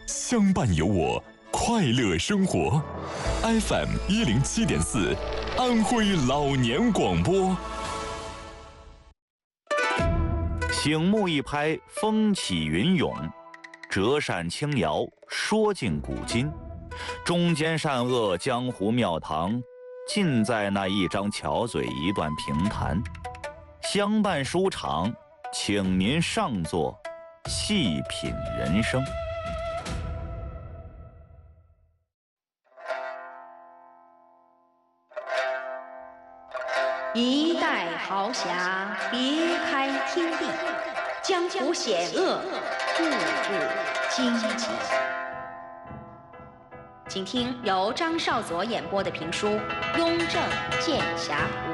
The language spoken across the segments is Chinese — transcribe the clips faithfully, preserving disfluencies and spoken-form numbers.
相伴有我，快乐生活。F M 一零七点四，安徽老年广播。 醒目一拍，风起云涌；折扇轻摇，说尽古今。中间善恶，江湖庙堂，尽在那一张巧嘴，一段评弹。相伴书场，请您上座，细品人生。 一代豪侠，别开天地，江湖险恶，步步荆棘。请听由张少佐演播的评书《雍正剑侠图》。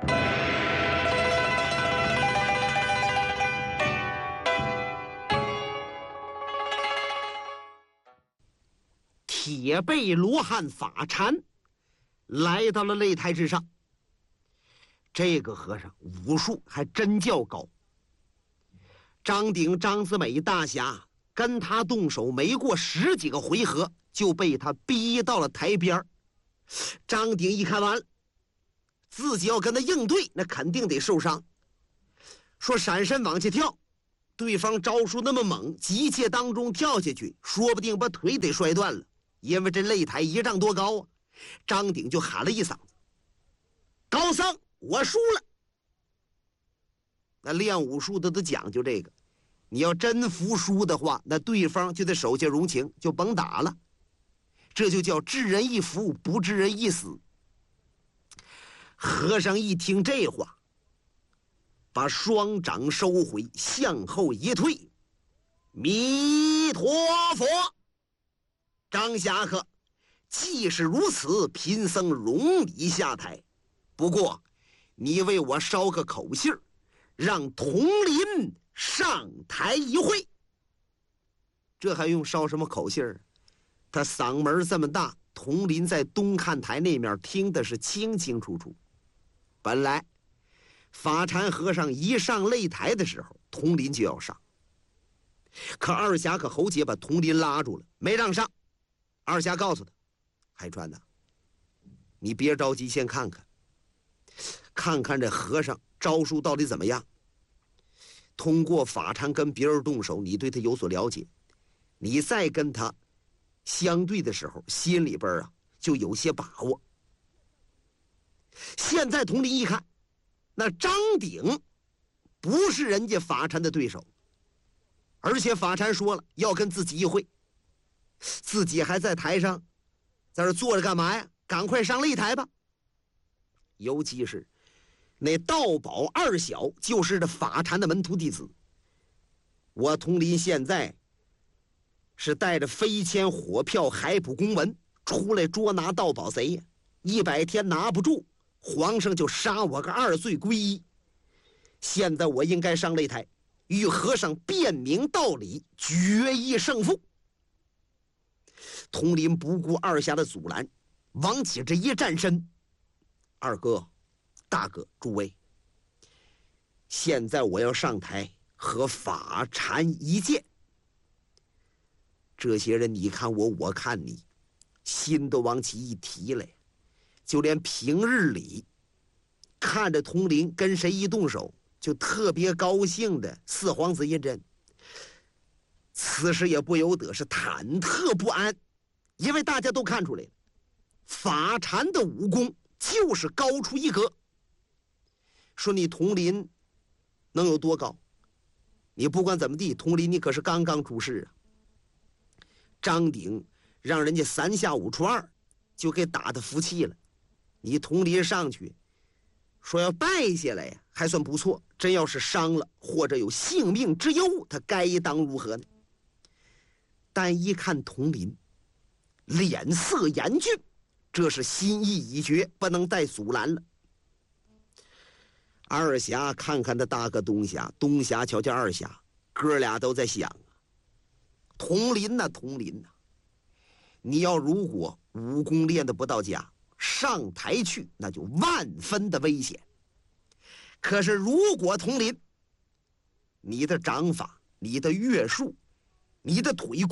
铁背罗汉法禅来到了擂台之上。这个和尚武术还真较高。张鼎、张子美大侠跟他动手没过十几个回合，就被他逼到了台边。张鼎一看完了，自己要跟他应对，那肯定得受伤。说闪身往下跳，对方招数那么猛，急切当中跳下去，说不定把腿得摔断了。因为这擂台一丈多高啊，张鼎就喊了一嗓子：“高僧，我输了。”那练武术的都讲究这个，你要真服输的话，那对方就得手下容情，就甭打了。这就叫知人一服，不知人一死。和尚一听这话，把双掌收回，向后一退，弥陀佛。张侠客，既是如此，贫僧容你下台。不过你为我捎个口信儿，让佟林上台一会。这还用捎什么口信儿？他嗓门这么大，佟林在东看台那面听的是清清楚楚。本来法禅和尚一上擂台的时候，佟林就要上，可二侠可侯杰把佟林拉住了，没让上。二侠告诉他：“海川呐，你别着急，先看看看看这和尚招数到底怎么样。通过法禅跟别人动手，你对他有所了解，你再跟他相对的时候，心里边啊就有些把握。”现在佟林一看，那张鼎不是人家法禅的对手，而且法禅说了要跟自己一会，自己还在台上在这坐着干嘛呀？赶快上擂台吧。尤其是那道宝二小，就是这法禅的门徒弟子。我佟林现在是带着飞迁火票海捕公文出来捉拿道宝贼呀，一百天拿不住，皇上就杀我个二罪归一。现在我应该上擂台，与和尚辩明道理，决一胜负。佟林不顾二侠的阻拦，往起这一站身：“二哥，大哥，诸位，现在我要上台和法禅一剑。这些人你看我，我看你，心都往起一提来，就连平日里看着佟林跟谁一动手，就特别高兴的四皇子胤禛，此时也不由得是忐忑不安。因为大家都看出来了，法禅的武功就是高出一格。说你佟林能有多高？你不管怎么地，佟林你可是刚刚出世啊。张鼎让人家三下五除二就给打得服气了，你佟林上去说要败下来呀，还算不错。真要是伤了或者有性命之忧，他该当如何呢？但一看佟林脸色严峻，这是心意已决，不能再阻拦了。二侠看看他大哥东侠，东侠瞧瞧二侠，哥俩都在想啊，佟林呐，佟林呐，你要如果武功练得不到家，上台去那就万分的危险。可是如果佟林，你的掌法，你的越术，你的腿功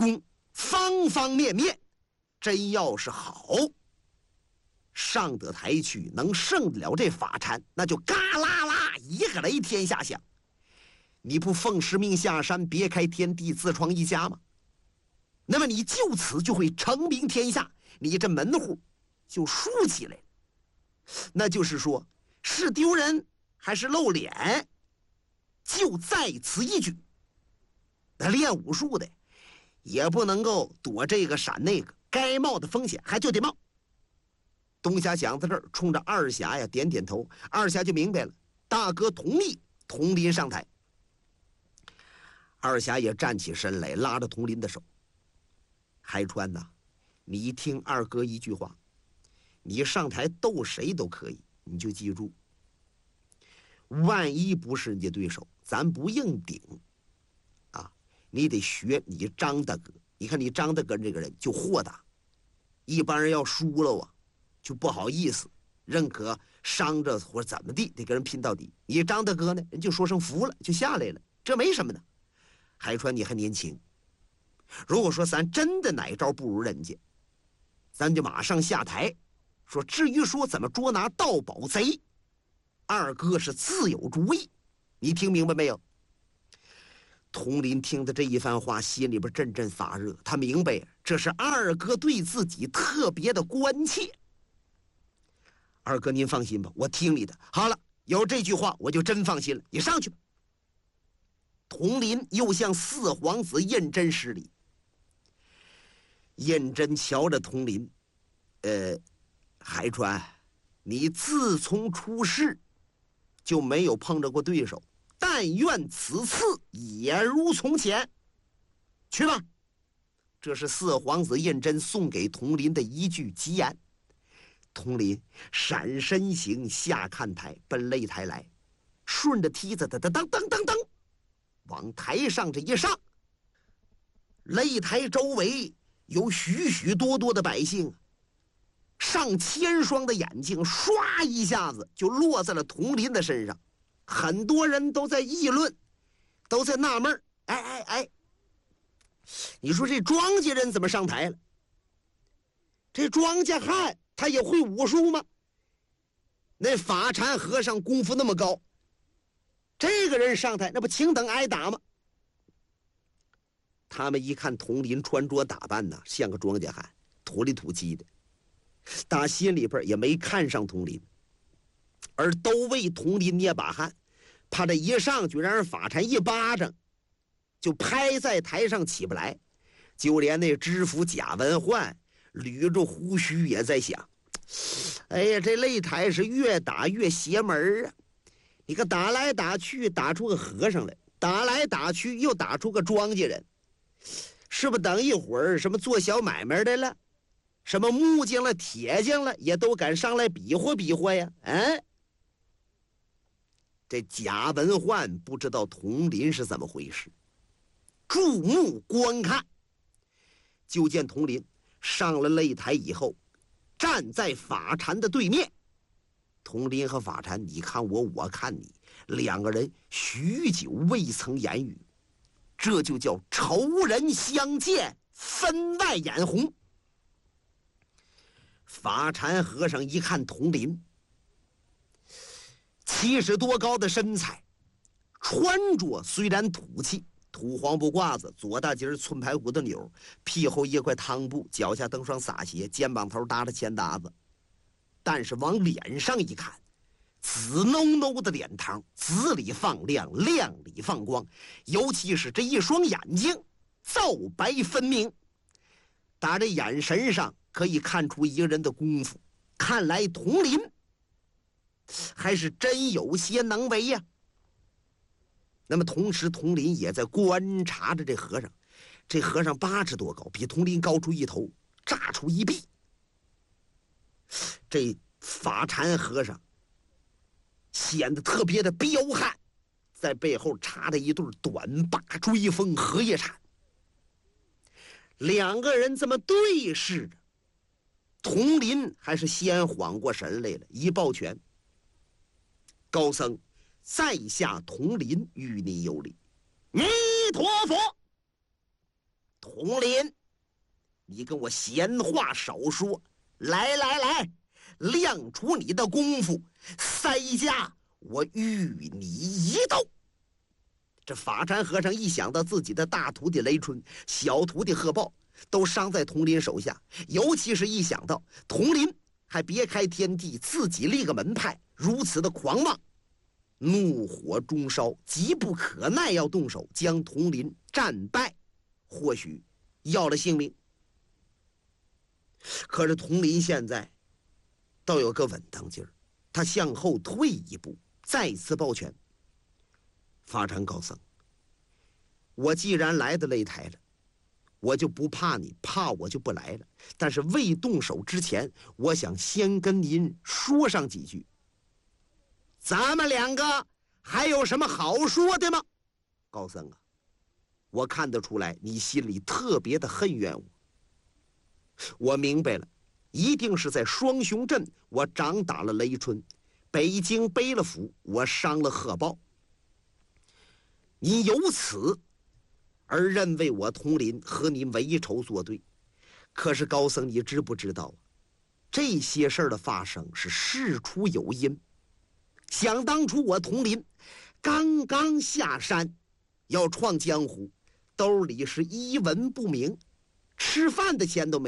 方方面面，真要是好，上得台去能胜得了这法禅，那就嘎啦啦一个雷天下响。你不奉师命下山，别开天地，自创一家吗？那么你就此就会成名天下，你这门户就竖起来了。那就是说，是丢人还是露脸，就在此一举。那练武术的也不能够躲这个闪那个，该冒的风险还就得冒。东侠讲到这儿，冲着二侠呀点点头，二侠就明白了，大哥同意佟林上台。二侠也站起身来，拉着佟林的手。海川呐，你听二哥一句话，你上台斗谁都可以，你就记住，万一不是你的对手，咱不硬顶啊！你得学你张大哥。你看你张大哥这个人就豁达，一般人要输了啊，就不好意思，认可伤着或者怎么地，得跟人拼到底。你张大哥呢，人就说声服了，就下来了，这没什么的。海川你还年轻，如果说咱真的哪招不如人家，咱就马上下台。说至于说怎么捉拿盗宝贼，二哥是自有主意，你听明白没有？佟林听的这一番话，心里边阵阵发热，他明白这是二哥对自己特别的关切。二哥您放心吧，我听你的。好了，有这句话我就真放心了，你上去吧。佟林又向四皇子胤禛施礼。胤禛瞧着佟林，呃，海川，你自从出世就没有碰着过对手，但愿此次也如从前。去吧，这是四皇子胤禛送给佟林的一句吉言。佟林闪身形下看台，奔擂台来，顺着梯子，噔噔噔噔噔噔，往台上这一上。擂台周围有许许多多的百姓，上千双的眼睛唰一下子就落在了佟林的身上。很多人都在议论，都在纳闷，哎哎哎，你说这庄稼人怎么上台了？这庄稼汉他也会武术吗？那法禅和尚功夫那么高，这个人上台那不轻等挨打吗？他们一看佟林穿着打扮呢，像个庄稼汉，土里土气的，打心里边也没看上佟林，而都为佟林捏把汗，怕这一上去让人法禅一巴掌就拍在台上起不来。就连那知府贾文焕捋着胡须也在想，哎呀，这擂台是越打越邪门啊！你看打来打去打出个和尚来，打来打去又打出个庄稼人，是不是等一会儿什么做小买卖的了，什么木匠了铁匠了也都敢上来比划比划呀？哎，这贾文焕不知道佟林是怎么回事，注目观看，就见佟林上了擂台以后，站在法禅的对面。佟林和法禅你看我我看你，两个人许久未曾言语，这就叫仇人相见分外眼红。法禅和尚一看佟林，七十多高的身材，穿着虽然土气，土黄布褂子，左大襟寸排骨的纽，屁后一块汤布，脚下蹬双洒鞋，肩膀头搭着钱搭子。但是往脸上一看，紫浓浓的脸膛，紫里放亮，亮里放光，尤其是这一双眼睛，皂白分明。打这眼神上可以看出一个人的功夫，看来佟林还是真有些能为呀。那么同时佟林也在观察着这和尚，这和尚八尺多高，比佟林高出一头，炸出一臂。这法禅和尚显得特别的彪悍，在背后插着一对短把追风荷叶铲。两个人这么对视着，佟林还是先缓过神来了，一抱拳：“高僧，在下佟林与您有礼。”弥陀佛。佟林你跟我闲话少说，来来来，亮出你的功夫，塞家我与你一斗。这法禅和尚一想到自己的大徒弟雷春、小徒弟贺豹都伤在统领手下，尤其是一想到统领还别开天地，自己立个门派，如此的狂妄，怒火中烧，急不可耐要动手将统领战败，或许要了性命。可是统领现在倒有个稳当劲儿，他向后退一步，再次抱拳：法禅高僧，我既然来到擂台了，我就不怕你，怕我就不来了。但是未动手之前，我想先跟您说上几句。咱们两个还有什么好说的吗？高僧啊，我看得出来你心里特别的恨怨我。我明白了，一定是在双雄镇我掌打了雷春，北京背了府我伤了贺豹，你由此而认为我统领和你为仇作对。可是高僧，你知不知道这些事儿的发生是事出有因。想当初我统领刚刚下山要创江湖，兜里是一文不名，吃饭的钱都没